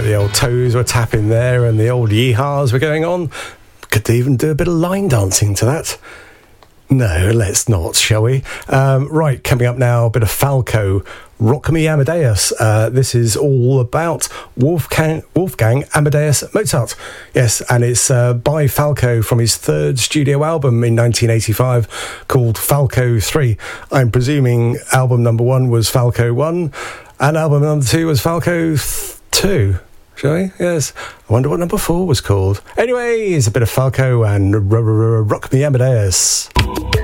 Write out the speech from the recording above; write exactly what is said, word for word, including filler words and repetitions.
the old toes were tapping there and the old yeehaws were going on. Could even do a bit of line dancing to that. No, let's not, shall we? Um, right, coming up now, a bit of Falco, Rock Me Amadeus. Uh, this is all about Wolfgang, Wolfgang Amadeus Mozart. Yes, and it's uh, by Falco from his third studio album in nineteen eighty-five called Falco three. I'm presuming album number one was Falco one and album number two was Falco two. Shall we? Yes. I wonder what number four was called. Anyway, it's a bit of Falco and r- r- r- Rock Me Amadeus.